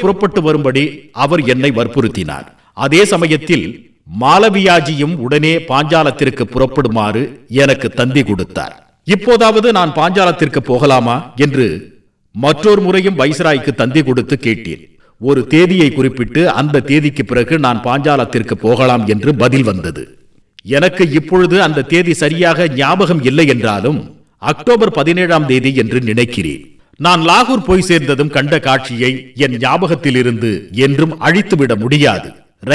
புறப்பட்டு வரும்படி அவர் என்னை வற்புறுத்தினார். அதே சமயத்தில் மாலவியாஜியும் உடனே பாஞ்சாலத்திற்கு புறப்படுமாறு எனக்கு தந்தி கொடுத்தார். இப்போதாவது நான் பாஞ்சாலத்திற்கு போகலாமா என்று மற்றொரு முறையும் வைஸ்ராய்க்கு தந்தி கொடுத்து கேட்டேன். ஒரு தேதியை குறிப்பிட்டு அந்த தேதிக்கு பிறகு நான் பாஞ்சாலத்திற்கு போகலாம் என்று பதில் வந்தது. எனக்கு இப்பொழுது அந்த தேதி சரியாக ஞாபகம் இல்லை என்றாலும் அக்டோபர் 17ஆம் தேதி என்று நினைக்கிறேன். நான் லாகூர் போய் சேர்ந்ததும் கண்ட காட்சியை என் ஞாபகத்தில் இருந்து என்றும் அழித்துவிட முடியாது.